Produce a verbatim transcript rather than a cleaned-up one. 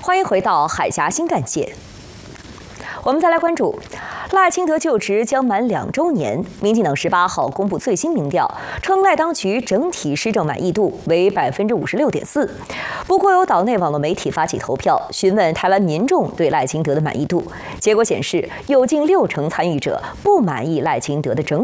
欢迎回到海峡新干线。我们再来关注，赖清德就职将满两周年，民进党十八号公布最新民调，称赖当局整体施政满意度为百分之五十六点四。不过，有岛内网络媒体发起投票，询问台湾民众对赖清德的满意度，结果显示，有近六成参与者不满意赖清德的整